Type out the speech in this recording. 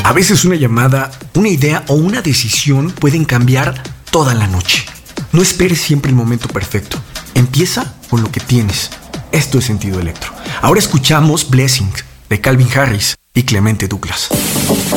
A veces una llamada, una idea o una decisión pueden cambiar toda la noche. No esperes siempre el momento perfecto. Empieza con lo que tienes. Esto es Sentido Electro. Ahora escuchamos Blessing de Calvin Harris y Clemente Douglas.